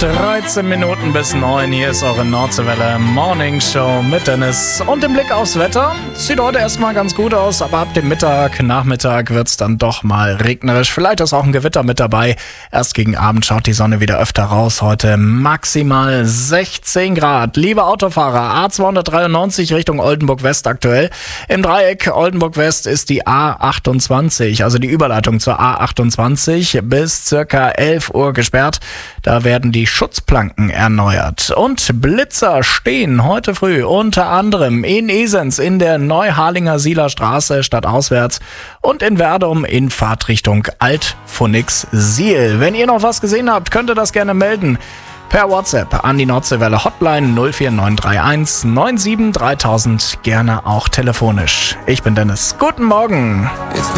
13 Minuten bis 9. Hier ist eure Nordseewelle Morning Show mit Dennis. Und im Blick aufs Wetter. Sieht heute erstmal ganz gut aus, aber ab dem Nachmittag wird es dann doch mal regnerisch. Vielleicht ist auch ein Gewitter mit dabei. Erst gegen Abend schaut die Sonne wieder öfter raus. Heute maximal 16 Grad. Liebe Autofahrer, A293 Richtung Oldenburg West aktuell. Im Dreieck Oldenburg West ist die A28, also die Überleitung zur A28 bis circa 11 Uhr gesperrt. Da werden die Schutzplanken erneuert. Und Blitzer stehen heute früh unter anderem in Esens in der Neuharlinger Sieler Straße stadtauswärts und in Werdum in Fahrtrichtung Alt-Phoenix-Siel. Wenn ihr noch was gesehen habt, könnt ihr das gerne melden. Per WhatsApp an die Nordseewelle Hotline 04931 97 3000, gerne auch telefonisch. Ich bin Dennis. Guten Morgen.